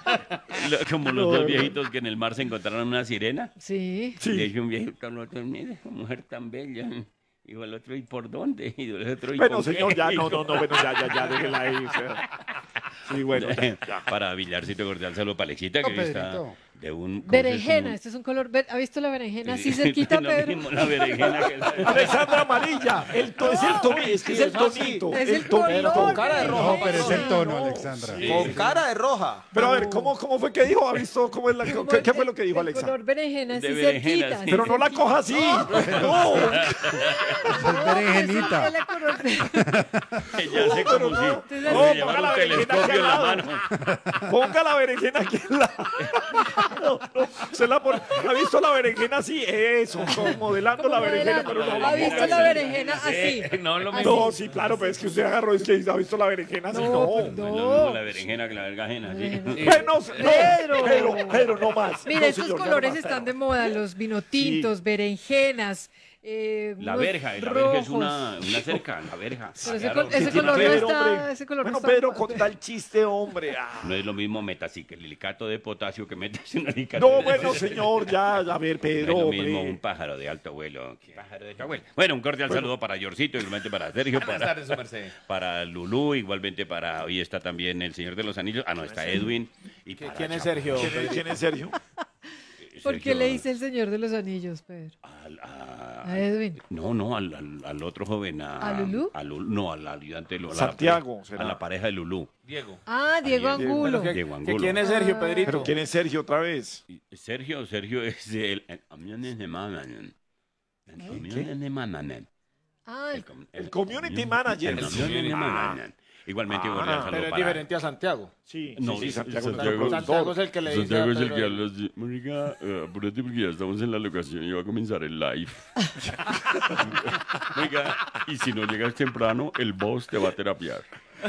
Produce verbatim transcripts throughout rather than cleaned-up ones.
Lo- Como los dos viejitos que en el mar se encontraron una sirena. Sí. Y le dije un viejito al otro, mire, esa mujer tan bella. Dijo el otro, ¿y por dónde? Y el otro, ¿y Bueno, con señor, qué? ya, no, no, no, bueno, ya, ya, ya, déjela ahí. O sea. Sí, bueno, ya, ya. Para Villarcito cordial saludo para Alexita, que No, hoy está Pedrito. de un... ¿cómo se Berenjena, llama? este es un color verde. ¿Ha visto la berenjena así cerquita, Lo Pedro? mismo, la berenjena que Alexandra Amarilla, el to, es el tonito, es que es el tonito. Es el tonito. color. Con cara de roja. No, pero es el tono, no, Alexandra. sí. Con cara de roja. Pero a ver, ¿cómo, cómo fue que dijo? ¿Ha visto cómo es la, Como qué, qué el- fue lo que dijo el Alexa? color berenjena así De berenjena, cerquita. sí. Pero no la coja así. No. Es berenjenita. Es el color de- ya sé como si no, si no, llevara ponga la un berenjena telescopio aquí en la al mano. lado. Ponga la berenjena aquí al lado. No, no, se la pone- ¿Ha visto la berenjena así? Eso, como modelando como la berenjena, modelando. pero no ¿Ha la visto ponga la así. berenjena así? Sí, no, lo Así. mismo. No, sí, claro, pero es que usted agarró, es que ha visto la berenjena así, No, no. pues, No es no. lo mismo la berenjena que la verga ajena, sí. Bueno, no, Pedro. pero, pero no más. Mira, No, estos señor, ya no colores más. están de moda, los vinotintos, berenjenas. Eh, La unos verja, la verja es rojos. una, una cerca, la verja. Pero ese, Claro. col- ese ¿Qué tiene color que no ver, está, hombre? ese color no Bueno, está. Pedro, con tal chiste, hombre. Ah. No es lo mismo metaciclilicato de potasio que metaciclilicato No, de... bueno, señor, ya, a ver, No Pedro, es lo mismo hombre. un pájaro de alto vuelo que pájaro de alto vuelo. Bueno, un cordial saludo para Yorcito, igualmente para Sergio, Buenas para, tardes, su merced. para Lulú, igualmente para... Hoy está también el Señor de los Anillos. Ah, no, está Edwin. Y para ¿Quién es Chapo. Sergio? ¿Quién es, quién es Sergio? ¿Por qué Sergio, le dice el Señor de los Anillos, Pedro? al- a- A Edwin. No, no, al, al, al otro joven. ¿A, ¿A Lulú? a Lulú, no, al ayudante de Lulú. a la Santiago, pareja- será. A la pareja de Lulú. Diego. Ah, Diego Diego. Angulo. ¿Qué- Diego qué- Angulo. ¿Quién es Sergio, Pedrito? ¿Pero quién es Sergio otra vez? Y Sergio, Sergio es el... el- el- el- el- Ah, el- com- El community manager. el community manager. Igualmente, Ah, un cordial Pero saludo es para... diferente a Santiago. Sí, No, sí, sí, es- Santiago. Santiago- nuestro Santiago productor. es el que le dice. Santiago a es el Pedro que ahí. habla así, marica, eh, apúrate porque ya estamos en la locación y va a comenzar el live. Marica, y si no llegas temprano, el boss te va a terapiar.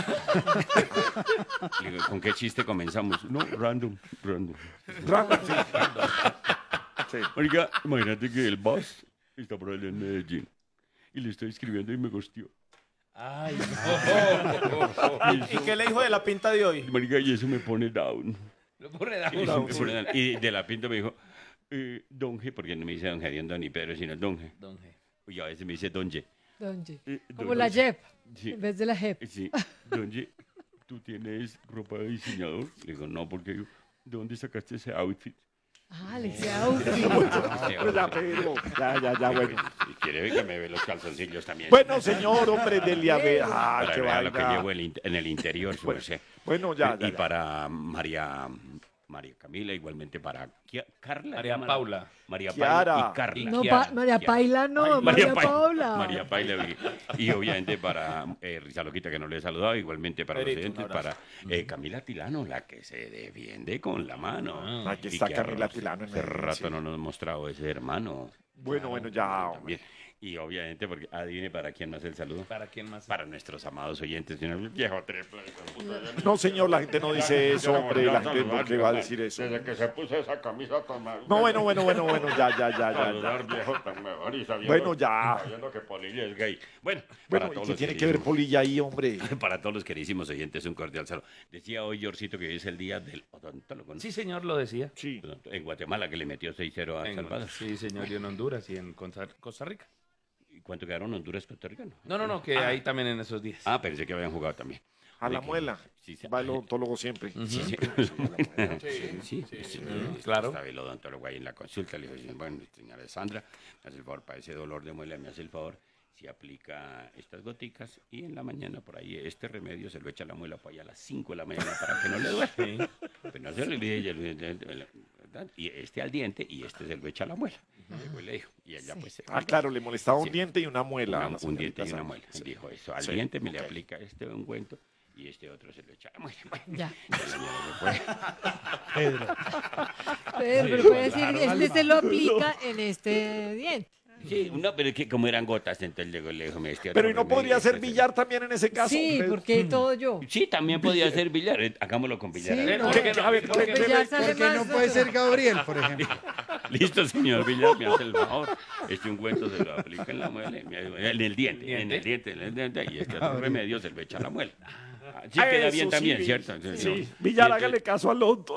Le digo, ¿con qué chiste comenzamos? No, random, random. Random, sí. Sí. Marica, imagínate que el boss está por allá en Medellín y le estoy escribiendo y me gustió. Ay, no. ¿Y qué le dijo de la pinta de hoy? Marica, y eso me pone down. Lo pone Y, down. me pone down. Y de la pinta me dijo, eh, Donge, porque no me dice Don Gediondo ni Pedro, sino Donge. Don G. Y a veces me dice Donge. Donde. Eh, Como Donge. la Jep, Sí. en vez de la Jep. Sí, Donge, ¿tú tienes ropa de diseñador? Le digo, no, porque yo, ¿de dónde sacaste ese outfit? Ah, le decía outfit. Pues ya, Pedro. Ya, ya, ya, bueno. Si quiere ver que me ve los calzoncillos también. Bueno, señor, hombre, dele a ver. Ay, para qué que vea lo que vaina. llevo en el in- en el interior, su merced. Bueno, ya, y ya, ya. para María María Camila, igualmente para Kia- Carla. María llámala. Paula. María Kiara. Paula y Carla. No, Kiara. pa- María Kiara. Paila no, Ay, María, Pa- Paula. María Paila. Y, y obviamente para eh, Risa Loquita, que no le he saludado, igualmente para Pedrito, los un oyentes, abrazo. para eh, Camila Tilano, la que se defiende con la mano. Aquí Y está que Camila hace Tilano en Hace Medellín, rato sí. no nos ha mostrado ese hermano. Bueno, bueno, ya, hombre. También. Y obviamente, porque adivine para quién más el saludo. ¿Para quién más? Para nuestros amados oyentes, señor viejo triple. No, señor, la gente no dice eso, hombre. La gente no que va a decir eso. Desde que se puso esa camisa tan mal. No, bueno, bueno, bueno, bueno, ya, ya, ya, ya, ya. Saludar viejo tan mejor y sabiendo, Bueno, ya. sabiendo que Polilla es gay. Bueno, Bueno, para ¿y todos qué los tiene que ver queridísimos- Polilla ahí, hombre? Para todos los queridísimos oyentes, un cordial saludo. Decía hoy Yorcito que hoy es el día del odontólogo, ¿no? Sí, señor, lo decía. Sí. En Guatemala, que le metió seis cero a En- Salvador. Sí, señor, y en Honduras y en Costa Costa Rica. ¿Y cuánto quedaron Honduras Costa Rica? No, no, no, que Ah. ahí también en esos días. Ah, pensé que habían jugado también. A la Oye, muela. Sí, sí. Va el odontólogo siempre. Sí, sí. Sí, sí, sí, sí. claro. Estaba el odontólogo ahí en la consulta. Le dijo, bueno, señora Sandra, me hace el favor, para ese dolor de muela, me hace el favor, si aplica estas goticas y en la mañana por ahí este remedio se lo echa a la muela para allá a las cinco de la mañana para que no le duele. Pero no se le olvide, ella le- le- le- ¿verdad? Y este al diente y este se lo echa a la muela. Después le dijo, y ella pues... se- Ah, claro, le molestaba un Sí. diente y una muela. una- a la un diente y señorita una Sandra. muela. Dijo eso, al Sí. diente me le Ok. aplica este ungüento y este otro se lo echa a la muela. Bueno, Ya. la señora se fue. Pedro. Pedro, pero puede decir, este se lo aplica en este diente. Sí, no, pero es que como eran gotas, entonces llegó le dijo, me este Pero otro ¿y no remedio, podría ser este, billar también en ese caso? Sí, Pedro? porque todo yo. Sí, también podía ser billar. eh, Hagámoslo con billar. Sí, a ver. no. ¿Qué- qué- a ver, ¿Por qué? qué- Pues qué- ya sale Porque más no puede ser Gabriel, por ejemplo. Listo, señor Villar, me hace el favor. Este ungüento se lo aplica en la muela, y me- en el diente, en el diente, en el diente, y este otro remedio se lo echa a la muela. Ah, sí queda Eso bien también, sí, ¿cierto? Sí, Villar, hágale caso al odontólogo.